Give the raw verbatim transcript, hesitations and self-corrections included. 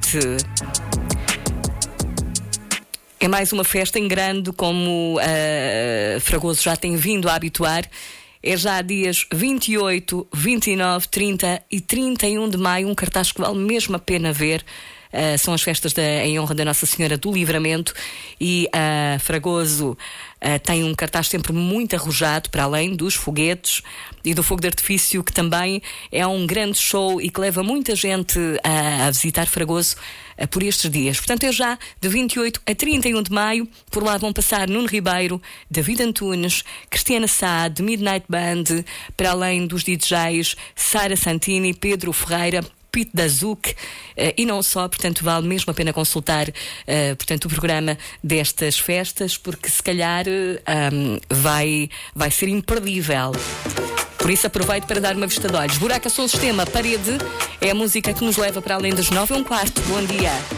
noite. É mais uma festa em grande, como uh, Fragoso já tem vindo a habituar. É já dias vinte e oito, vinte e nove, trinta e trinta e um de maio, um cartaz que vale mesmo a pena ver. Uh, são as festas da, em honra da Nossa Senhora do Livramento e uh, Fragoso uh, tem um cartaz sempre muito arrojado, para além dos foguetes e do fogo de artifício, que também é um grande show e que leva muita gente a, a visitar Fragoso uh, por estes dias. Portanto, é já de vinte e oito a trinta e um de maio. Por lá vão passar Nuno Ribeiro, David Antunes, Cristiana Sá, The Midnight Band, para além dos D Js Sara Santini, Pedro Ferreira, Pete da Zuc, uh, e não só. Portanto, vale mesmo a pena consultar uh, portanto, o programa destas festas, porque se calhar uh, um, vai, vai ser imperdível. Por isso aproveito para dar uma vista de olhos. Buraca Som Sistema, Parede, é a música que nos leva para além das nove e um quarto. Bom dia.